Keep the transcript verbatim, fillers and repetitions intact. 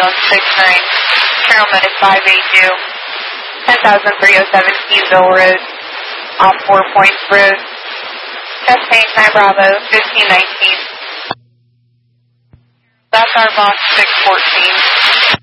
one six nine, Carolina five eight two, ten thousand three oh seven Keysville Road, off Four Points Road, Cessna nine Bravo fifteen nineteen. That's our box six fourteen.